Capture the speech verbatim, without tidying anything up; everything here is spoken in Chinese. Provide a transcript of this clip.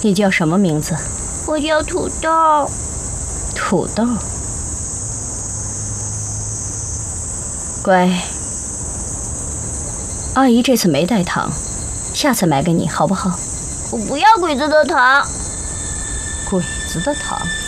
你叫什么名字？ 我叫土豆。 土豆。乖，阿姨这次没带糖，下次买给你好不好？ 我不要鬼子的糖。 鬼子的糖。